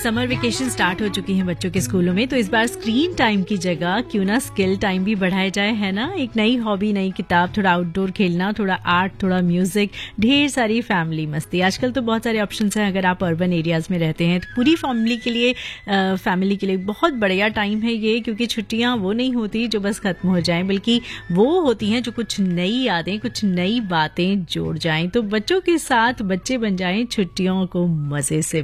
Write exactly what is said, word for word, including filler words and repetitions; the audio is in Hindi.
समर वेकेशन स्टार्ट हो चुकी हैं बच्चों के स्कूलों में, तो इस बार स्क्रीन टाइम की जगह क्यों ना स्किल टाइम भी बढ़ाया जाए, है ना। एक नई हॉबी, नई किताब, थोड़ा आउटडोर खेलना, थोड़ा आर्ट, थोड़ा म्यूजिक, ढेर सारी फैमिली मस्ती। आजकल तो बहुत सारे ऑप्शंस हैं। अगर आप अर्बन एरियाज में रहते हैं तो पूरी फैमिली के लिए फैमिली के लिए बहुत बढ़िया टाइम है ये, क्योंकि छुट्टियां वो नहीं होती जो बस खत्म हो जाएं, बल्कि वो होती हैं जो कुछ नई यादें, कुछ नई बातें जोड़ जाएं। तो बच्चों के साथ बच्चे बन जाएं छुट्टियों को मजे से